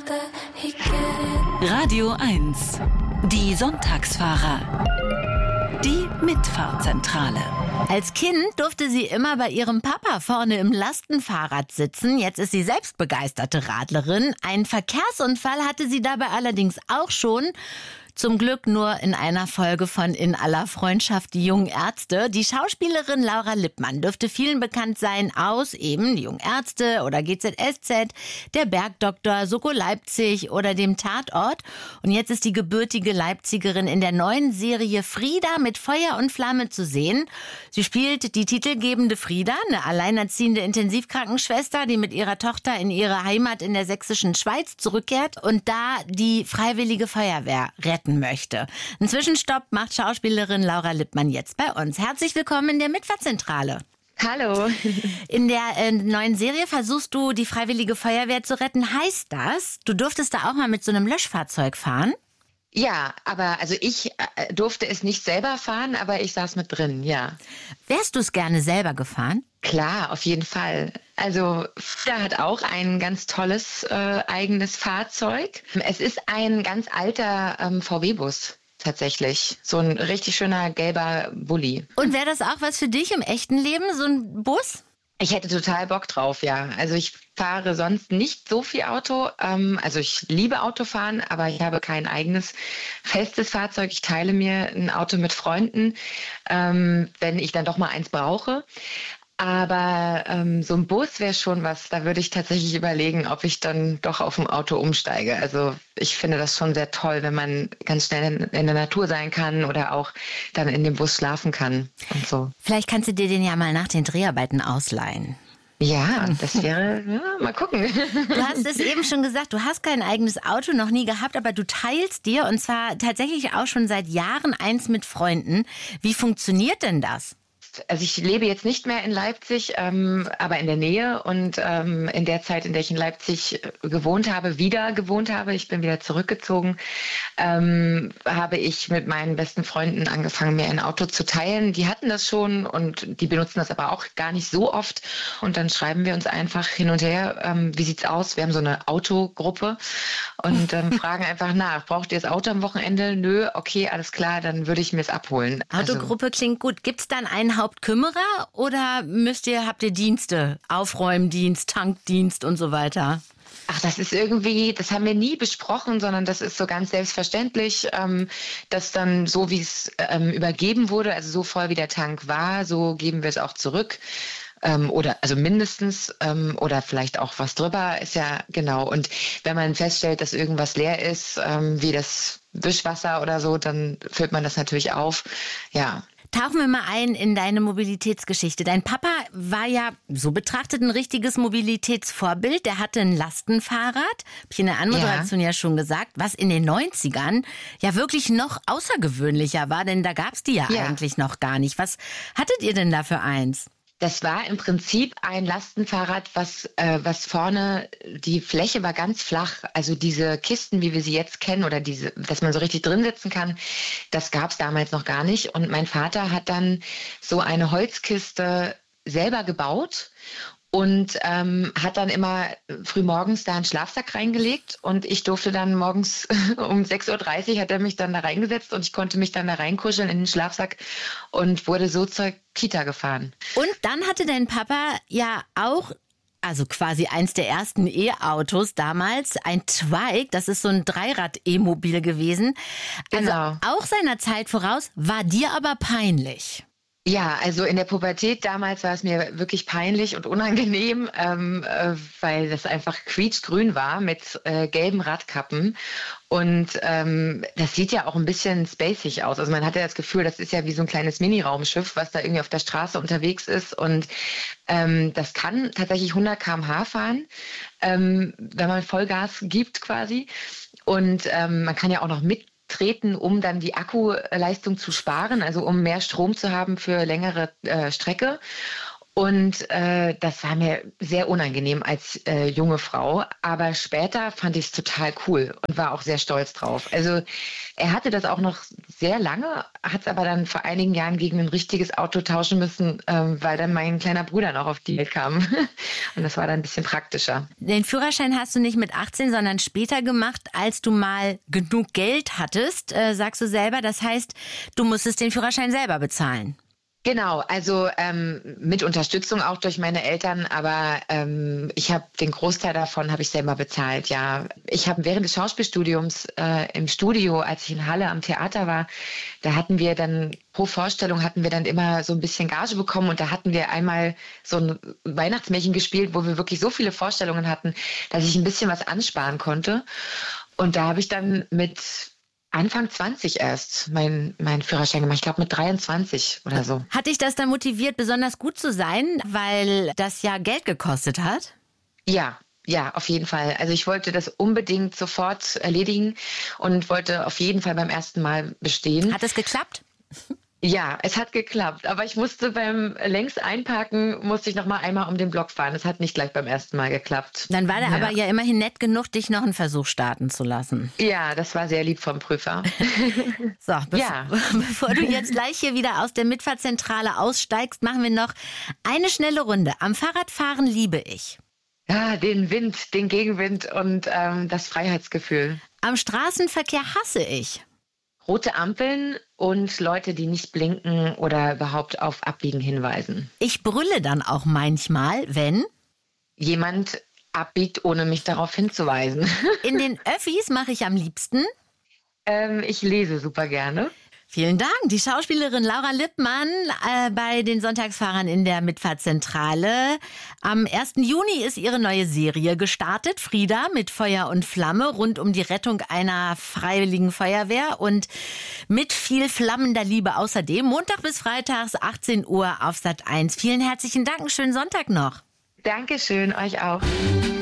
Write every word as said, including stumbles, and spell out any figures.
Radio eins. Die Sonntagsfahrer. Die Mitfahrzentrale. Als Kind durfte sie immer bei ihrem Papa vorne im Lastenfahrrad sitzen. Jetzt ist sie selbst begeisterte Radlerin. Einen Verkehrsunfall hatte sie dabei allerdings auch schon. Zum Glück nur in einer Folge von In aller Freundschaft, die jungen Ärzte. Die Schauspielerin Laura Lippmann dürfte vielen bekannt sein aus eben die jungen Ärzte oder G Z S Z, der Bergdoktor, Soko Leipzig oder dem Tatort. Und jetzt ist die gebürtige Leipzigerin in der neuen Serie Frieda mit Feuer und Flamme zu sehen. Sie spielt die titelgebende Frieda, eine alleinerziehende Intensivkrankenschwester, die mit ihrer Tochter in ihre Heimat in der sächsischen Schweiz zurückkehrt und da die Freiwillige Feuerwehr retten möchte. Einen Zwischenstopp macht Schauspielerin Laura Lippmann jetzt bei uns. Herzlich willkommen in der Mitfahrzentrale. Hallo. In der äh, neuen Serie versuchst du, die Freiwillige Feuerwehr zu retten. Heißt das, du durftest da auch mal mit so einem Löschfahrzeug fahren? Ja, aber also ich äh, durfte es nicht selber fahren, aber ich saß mit drin, ja. Wärst du es gerne selber gefahren? Klar, auf jeden Fall. Also Frieda hat auch ein ganz tolles äh, eigenes Fahrzeug. Es ist ein ganz alter ähm, V W-Bus tatsächlich. So ein richtig schöner gelber Bulli. Und wäre das auch was für dich im echten Leben, so ein Bus? Ich hätte total Bock drauf, ja. Also ich fahre sonst nicht so viel Auto. Ähm, also ich liebe Autofahren, aber ich habe kein eigenes festes Fahrzeug. Ich teile mir ein Auto mit Freunden, ähm, wenn ich dann doch mal eins brauche. Aber ähm, so ein Bus wäre schon was, da würde ich tatsächlich überlegen, ob ich dann doch auf ein Auto umsteige. Also ich finde das schon sehr toll, wenn man ganz schnell in, in der Natur sein kann oder auch dann in dem Bus schlafen kann und so. Vielleicht kannst du dir den ja mal nach den Dreharbeiten ausleihen. Ja, das wäre, ja, mal gucken. Du hast es eben schon gesagt, du hast kein eigenes Auto, noch nie gehabt, aber du teilst dir und zwar tatsächlich auch schon seit Jahren eins mit Freunden. Wie funktioniert denn das? Also ich lebe jetzt nicht mehr in Leipzig, ähm, aber in der Nähe und ähm, in der Zeit, in der ich in Leipzig gewohnt habe, wieder gewohnt habe, ich bin wieder zurückgezogen, ähm, habe ich mit meinen besten Freunden angefangen, mir ein Auto zu teilen. Die hatten das schon und die benutzen das aber auch gar nicht so oft. Und dann schreiben wir uns einfach hin und her, ähm, wie sieht's aus? Wir haben so eine Autogruppe und ähm, fragen einfach nach, braucht ihr das Auto am Wochenende? Nö, okay, alles klar, dann würde ich mir es abholen. Autogruppe also, klingt gut. Gibt's dann einen Hauptkümmerer oder müsst ihr, habt ihr Dienste, Aufräumdienst, Tankdienst und so weiter? Ach, das ist irgendwie, das haben wir nie besprochen, sondern das ist so ganz selbstverständlich, ähm, dass dann so, wie es ähm, übergeben wurde, also so voll wie der Tank war, so geben wir es auch zurück. Ähm, oder also mindestens ähm, oder vielleicht auch was drüber, ist ja genau. Und wenn man feststellt, dass irgendwas leer ist, ähm, wie das Wischwasser oder so, dann füllt man das natürlich auf, ja. Tauchen wir mal ein in deine Mobilitätsgeschichte. Dein Papa war ja, so betrachtet, ein richtiges Mobilitätsvorbild. Der hatte ein Lastenfahrrad, habe ich in der Anmoderation ja. ja schon gesagt, was in den neunzigern ja wirklich noch außergewöhnlicher war, denn da gab es die ja, ja eigentlich noch gar nicht. Was hattet ihr denn da für eins? Das war im Prinzip ein Lastenfahrrad, was, äh, was vorne, die Fläche war ganz flach. Also diese Kisten, wie wir sie jetzt kennen, oder diese, dass man so richtig drin sitzen kann, das gab es damals noch gar nicht. Und mein Vater hat dann so eine Holzkiste selber gebaut und ähm, hat dann immer frühmorgens da einen Schlafsack reingelegt und ich durfte dann morgens um sechs Uhr dreißig hat er mich dann da reingesetzt und ich konnte mich dann da reinkuscheln in den Schlafsack und wurde so zur Kita gefahren. Und dann hatte dein Papa ja auch, also quasi eins der ersten E-Autos damals, ein Twike, das ist so ein Dreirad-E-Mobil gewesen. Also genau. Auch seiner Zeit voraus, war dir aber peinlich. Ja, also in der Pubertät damals war es mir wirklich peinlich und unangenehm, ähm, äh, weil das einfach quietschgrün war mit äh, gelben Radkappen. Und ähm, das sieht ja auch ein bisschen spacig aus. Also man hat ja das Gefühl, das ist ja wie so ein kleines Mini-Raumschiff, was da irgendwie auf der Straße unterwegs ist. Und ähm, das kann tatsächlich hundert Kilometer pro Stunde fahren, ähm, wenn man Vollgas gibt quasi. Und ähm, man kann ja auch noch mit treten, um dann die Akkuleistung zu sparen, also um mehr Strom zu haben für längere äh, Strecke. Und äh, das war mir sehr unangenehm als äh, junge Frau. Aber später fand ich es total cool und war auch sehr stolz drauf. Also er hatte das auch noch sehr lange, hat es aber dann vor einigen Jahren gegen ein richtiges Auto tauschen müssen, ähm, weil dann mein kleiner Bruder noch auf die Welt kam. Und das war dann ein bisschen praktischer. Den Führerschein hast du nicht mit achtzehn, sondern später gemacht, als du mal genug Geld hattest, äh, sagst du selber. Das heißt, du musstest den Führerschein selber bezahlen. Genau, also ähm, mit Unterstützung auch durch meine Eltern, aber ähm, ich habe den Großteil davon habe ich selber bezahlt, ja. Ich habe während des Schauspielstudiums äh, im Studio, als ich in Halle am Theater war, da hatten wir dann pro Vorstellung hatten wir dann immer so ein bisschen Gage bekommen und da hatten wir einmal so ein Weihnachtsmärchen gespielt, wo wir wirklich so viele Vorstellungen hatten, dass ich ein bisschen was ansparen konnte. Und da habe ich dann mit Anfang zwanzig erst mein, mein Führerschein gemacht. Ich glaube mit dreiundzwanzig oder so. Hat dich das dann motiviert, besonders gut zu sein, weil das ja Geld gekostet hat? Ja, ja, auf jeden Fall. Also ich wollte das unbedingt sofort erledigen und wollte auf jeden Fall beim ersten Mal bestehen. Hat es geklappt? Ja, es hat geklappt, aber ich musste beim längs einparken, musste ich noch mal einmal um den Block fahren. Es hat nicht gleich beim ersten Mal geklappt. Dann war der ja. aber ja immerhin nett genug, dich noch einen Versuch starten zu lassen. Ja, das war sehr lieb vom Prüfer. So, bev- ja. bevor du jetzt gleich hier wieder aus der Mitfahrzentrale aussteigst, machen wir noch eine schnelle Runde. Am Fahrradfahren liebe ich. Ja, den Wind, den Gegenwind und ähm, das Freiheitsgefühl. Am Straßenverkehr hasse ich. Rote Ampeln und Leute, die nicht blinken oder überhaupt auf Abbiegen hinweisen. Ich brülle dann auch manchmal, wenn jemand abbiegt, ohne mich darauf hinzuweisen. In den Öffis mache ich am liebsten. ähm, ich lese super gerne. Vielen Dank. Die Schauspielerin Laura Lippmann äh, bei den Sonntagsfahrern in der Mitfahrzentrale. Am ersten Juni ist ihre neue Serie gestartet. Frieda mit Feuer und Flamme rund um die Rettung einer freiwilligen Feuerwehr und mit viel flammender Liebe außerdem. Montag bis Freitags achtzehn Uhr auf Sat eins. Vielen herzlichen Dank. Einen schönen Sonntag noch. Dankeschön, euch auch.